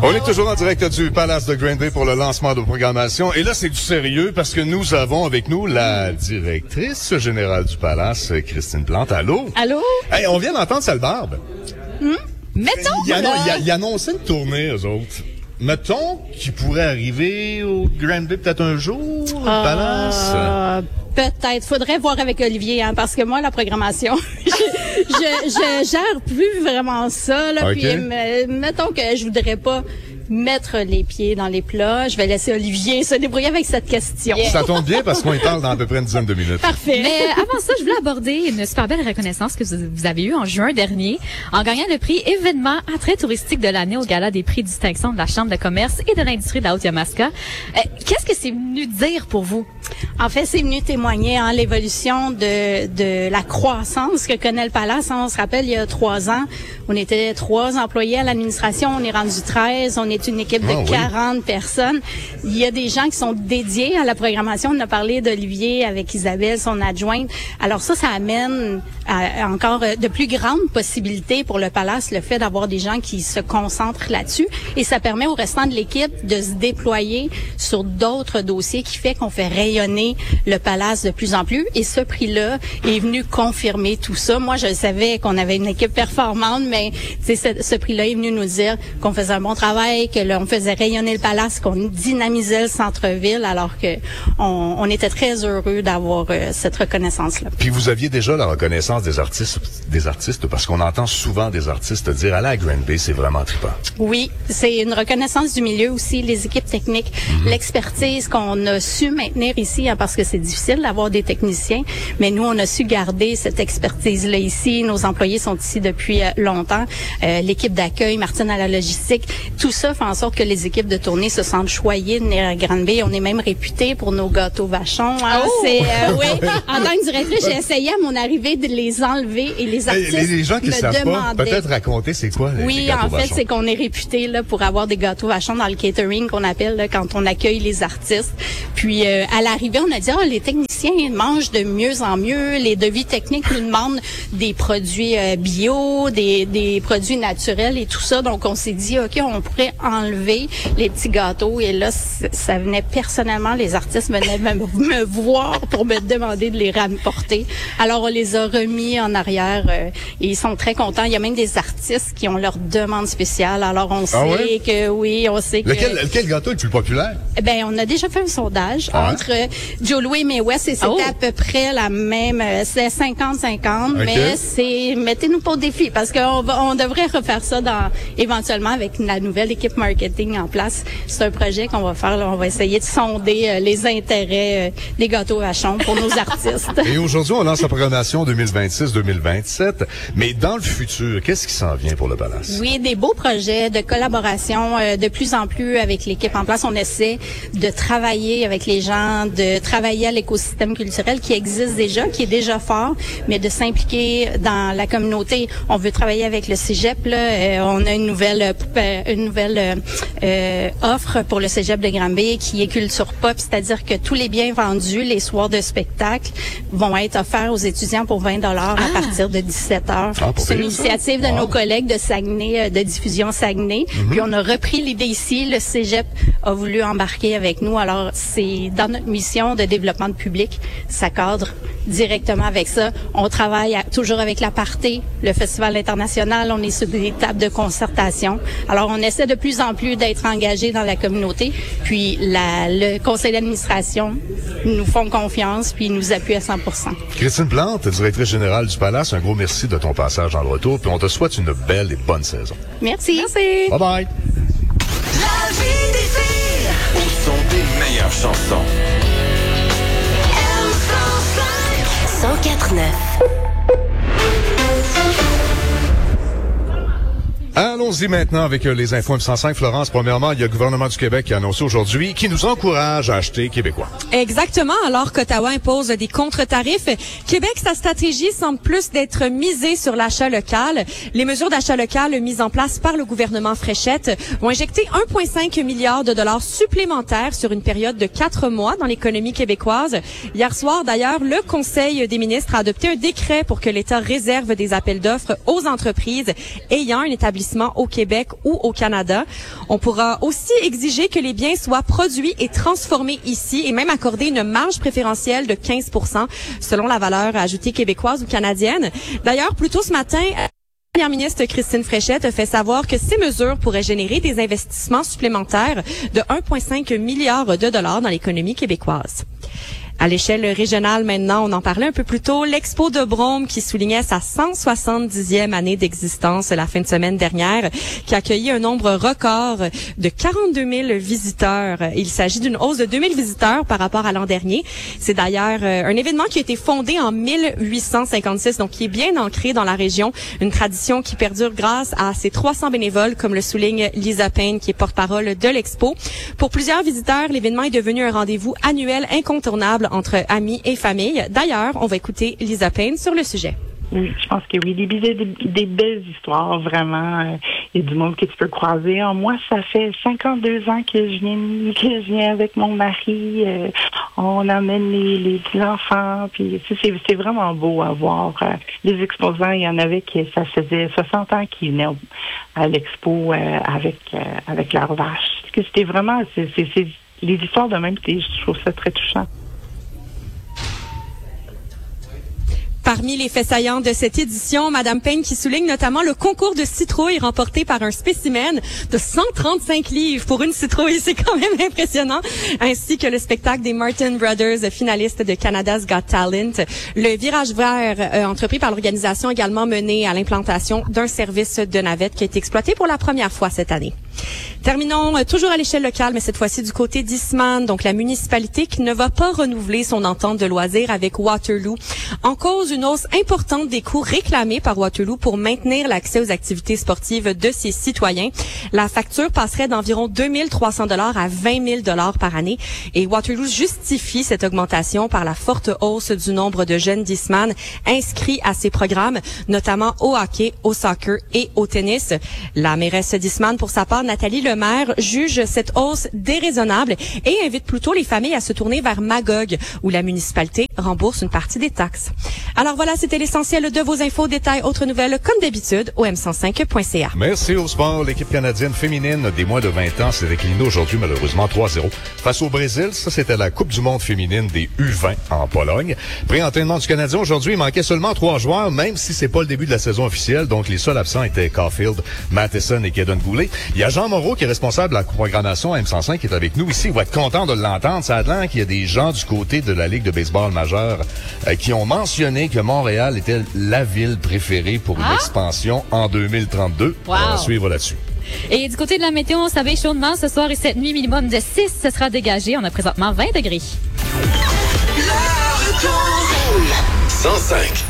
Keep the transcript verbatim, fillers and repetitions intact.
On est toujours en direct du Palace de Granby pour le lancement de programmation. Et là, c'est du sérieux parce que nous avons avec nous la directrice générale du Palace, Christine Plante. Allô? Allô? Hey, on vient d'entendre Salbarbe. Hum? Mettons, Il, annon- là. il, il annonçait une tournée, eux autres. Mettons qu'il pourrait arriver au Granby peut-être un jour, au Palace. Euh, peut-être. Faudrait voir avec Olivier, hein, parce que moi, la programmation, je, je, je gère plus vraiment ça. Là, Okay. Puis, euh, mettons que je voudrais pas mettre les pieds dans les plats. Je vais laisser Olivier se débrouiller avec cette question. Ça tombe bien parce qu'on y parle dans à peu près une dizaine de minutes. Parfait. Mais avant ça, je voulais aborder une super belle reconnaissance que vous vous avez eue en juin dernier en gagnant le prix événement attrait touristique de l'année au Gala des prix distinction de la Chambre de commerce et de l'industrie de la Haute-Yamaska. Euh, Qu'est-ce que c'est venu dire pour vous? En fait, c'est venu témoigner hein, l'évolution de, de la croissance que connaît le Palace. Hein. On se rappelle, il y a trois ans, on était trois employés à l'administration, on est rendu treize, on est une équipe de Ah, oui. quarante personnes. Il y a des gens qui sont dédiés à la programmation. On a parlé d'Olivier avec Isabelle, son adjointe. Alors ça, ça amène à, à encore de plus grandes possibilités pour le Palace, le fait d'avoir des gens qui se concentrent là-dessus. Et ça permet au restant de l'équipe de se déployer sur d'autres dossiers qui fait qu'on fait rayonner le Palace de plus en plus. Et ce prix-là est venu confirmer tout ça. Moi, je savais qu'on avait une équipe performante, mais tu sais, ce, ce prix-là est venu nous dire qu'on faisait un bon travail, que là, on faisait rayonner le Palace, qu'on dynamisait le centre-ville, alors que on, on était très heureux d'avoir euh, cette reconnaissance-là. Puis vous aviez déjà la reconnaissance des artistes, des artistes parce qu'on entend souvent des artistes dire aller à Granby, c'est vraiment trippant. Oui, c'est une reconnaissance du milieu aussi, les équipes techniques, Mm-hmm. l'expertise qu'on a su maintenir ici, hein, parce que c'est difficile d'avoir des techniciens, mais nous, on a su garder cette expertise-là ici. Nos employés sont ici depuis euh, longtemps. Euh, l'équipe d'accueil, Martine à la logistique, tout ça fait en sorte que les équipes de tournée se sentent choyées de venir à Granby. On est même réputés pour nos gâteaux vachons. Hein. Oh! C'est, euh, oui, en tant que directrice, j'ai essayé à mon arrivée de les enlever et les Hey, artistes les, les gens qui me ne savent pas, demandaient. peut-être raconter c'est quoi les, les Oui, gâteaux en fait, vachons. c'est qu'on est réputé là pour avoir des gâteaux vachons dans le catering qu'on appelle là, quand on accueille les artistes. Puis euh, à l'arrivée, on a dit ah les techniciens mangent de mieux en mieux. Les devis techniques nous demandent des produits euh, bio, des, des produits naturels et tout ça. Donc on s'est dit ok, on pourrait enlever les petits gâteaux. Et là, c- ça venait personnellement, les artistes venaient me, me voir pour me demander de les rapporter. Alors on les a remis en arrière euh, et ils sont très contents. Il y a même des artistes qui ont leur demande spéciale. Alors on sait Ah ouais? que oui, on sait que Lequel, lequel gâteau est le plus populaire? eh ben, on a déjà fait un sondage Ah ouais? entre euh, Joe Louis et Mae West et c'était Oh. à peu près la même, euh, c'est cinquante cinquante, Ok. mais c'est, mettez-nous pas au défi parce qu'on va, on devrait refaire ça dans, éventuellement avec la nouvelle équipe marketing en place. C'est un projet qu'on va faire, là, on va essayer de sonder euh, les intérêts euh, des gâteaux vachons pour nos artistes. Et aujourd'hui, on lance la programmation deux mille vingt-six deux mille vingt-sept. Mais dans le futur, qu'est-ce qui s'en vient pour le Palace? Oui, des beaux projets de collaboration euh, de plus en plus avec l'équipe en place. On essaie de travailler avec les gens, de travailler à l'écosystème culturel qui existe déjà, qui est déjà fort, mais de s'impliquer dans la communauté. On veut travailler avec le Cégep. Là. Euh, on a une nouvelle euh, poupée- une nouvelle euh, euh, offre pour le Cégep de Granby qui est culture pop, c'est-à-dire que tous les biens vendus les soirs de spectacle vont être offerts aux étudiants pour vingt dollars à partir de dix-sept heures. Ah, pas C'est une pire, ça. initiative de Wow. nos collègues de Saguenay, euh, de diffusion Saguenay. Puis on a repris l'idée ici. Le Cégep a voulu embarquer avec nous. Alors, c'est dans notre mission de développement de public. Ça cadre directement avec ça. On travaille à- toujours avec l'Aparté, le Festival international. On est sur des tables de concertation. Alors, on essaie de plus en plus d'être engagé dans la communauté. Puis, la, le conseil d'administration nous font confiance puis nous appuie à cent pour cent. Christine Plante, directrice générale du Palace, un gros merci de ton passage dans le retour. Puis on te souhaite une belle et bonne saison. Merci. Merci. Bye bye! La vie des filles Au son des meilleures chansons. cent quatre neuf. Allons-y maintenant avec euh, les infos M cent cinq. Florence, premièrement, il y a le gouvernement du Québec qui a annoncé aujourd'hui qui nous encourage à acheter québécois. Exactement. Alors qu'Ottawa impose des contre-tarifs, Québec, sa stratégie semble plus d'être misée sur l'achat local. Les mesures d'achat local mises en place par le gouvernement Fréchette vont injecter un virgule cinq milliard de dollars supplémentaires sur une période de quatre mois dans l'économie québécoise. Hier soir, d'ailleurs, le Conseil des ministres a adopté un décret pour que l'État réserve des appels d'offres aux entreprises ayant un établissement établissements au Québec ou au Canada. On pourra aussi exiger que les biens soient produits et transformés ici et même accorder une marge préférentielle de quinze pour cent selon la valeur ajoutée québécoise ou canadienne. D'ailleurs, plus tôt ce matin, la première ministre Christine Fréchette a fait savoir que ces mesures pourraient générer des investissements supplémentaires de un virgule cinq milliard de dollars dans l'économie québécoise. À l'échelle régionale, maintenant, on en parlait un peu plus tôt, l'Expo de Brome qui soulignait sa cent soixante-dixième année d'existence la fin de semaine dernière, qui a accueilli un nombre record de quarante-deux mille visiteurs. Il s'agit d'une hausse de deux mille visiteurs par rapport à l'an dernier. C'est d'ailleurs un événement qui a été fondé en mille huit cent cinquante-six, donc qui est bien ancré dans la région, une tradition qui perdure grâce à ses trois cents bénévoles, comme le souligne Lisa Payne, qui est porte-parole de l'Expo. Pour plusieurs visiteurs, l'événement est devenu un rendez-vous annuel incontournable entre amis et famille. D'ailleurs, on va écouter Lisa Payne sur le sujet. Oui, je pense que oui, des, des, des belles histoires, vraiment. Il y a du monde que tu peux croiser. Alors, moi, ça fait cinquante-deux ans que je viens, que je viens avec mon mari. Euh, on amène les, les petits enfants. Puis, tu sais, c'est, c'est vraiment beau à voir. Euh, les exposants, il y en avait qui, ça faisait soixante ans qu'ils venaient à l'expo euh, avec euh, avec leurs vaches. Parce que c'était vraiment, c'est, c'est, c'est les histoires de même. Je trouve ça très touchant. Parmi les faits saillants de cette édition, Madame Payne qui souligne notamment le concours de citrouilles remporté par un spécimen de cent trente-cinq livres pour une citrouille. C'est quand même impressionnant. Ainsi que le spectacle des Martin Brothers, finalistes de Canada's Got Talent. Le virage vert, euh, entrepris par l'organisation, également mené à l'implantation d'un service de navette qui a été exploité pour la première fois cette année. Terminons euh, toujours à l'échelle locale, mais cette fois-ci du côté d'Eastman, donc la municipalité qui ne va pas renouveler son entente de loisirs avec Waterloo. En cause, une hausse importante des coûts réclamés par Waterloo pour maintenir l'accès aux activités sportives de ses citoyens. La facture passerait d'environ deux mille trois cents dollars à vingt mille dollars par année. Et Waterloo justifie cette augmentation par la forte hausse du nombre de jeunes d'Eastman inscrits à ces programmes, notamment au hockey, au soccer et au tennis. La mairesse d'Eastman, pour sa part, Nathalie Lemaire, juge cette hausse déraisonnable et invite plutôt les familles à se tourner vers Magog, où la municipalité rembourse une partie des taxes. Alors voilà, c'était l'essentiel de vos infos, détails, autres nouvelles, comme d'habitude, au m cent cinq point c a. Merci au sport. L'équipe canadienne féminine des moins de vingt ans s'est déclinée aujourd'hui, malheureusement, trois zéro. Face au Brésil, ça, c'était la Coupe du monde féminine des U vingt en Pologne. Pré-entraînement du Canadien aujourd'hui, il manquait seulement trois joueurs, même si c'est pas le début de la saison officielle. Donc, les seuls absents étaient Caulfield, Matheson et Kaden Goulet. Il y a Jean Moreau, qui est responsable de la programmation à M cent cinq, qui est avec nous ici. Il va être content de l'entendre. Ça a l'air qu'il y a des gens du côté de la Ligue de baseball majeure euh, qui ont mentionné que Montréal était la ville préférée pour une ah? expansion en deux mille trente-deux. Wow. On va suivre là-dessus. Et du côté de la météo, on s'habille chaudement ce soir et cette nuit, minimum de six, ce sera dégagé. On a présentement vingt degrés. cent cinq.